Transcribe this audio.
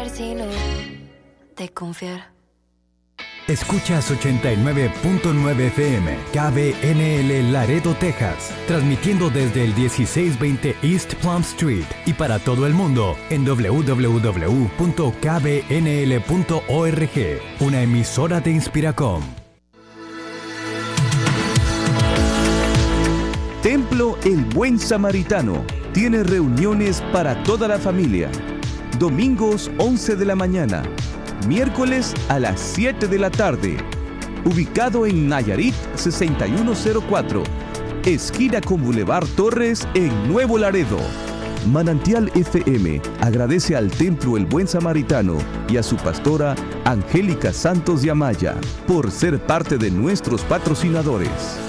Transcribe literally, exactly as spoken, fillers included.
confiar si no te confiar. Escuchas ochenta y nueve punto nueve F M, K B N L Laredo, Texas, transmitiendo desde el dieciséis veinte East Plum Street y para todo el mundo en doble u doble u doble u punto k b n l punto org, una emisora de Inspiracom. Templo El Buen Samaritano tiene reuniones para toda la familia. Domingos once de la mañana. Miércoles a las siete de la tarde. Ubicado en Nayarit sesenta y uno cero cuatro, esquina con Boulevard Torres en Nuevo Laredo. Manantial F M agradece al Templo El Buen Samaritano y a su pastora Angélica Santos de Amaya por ser parte de nuestros patrocinadores.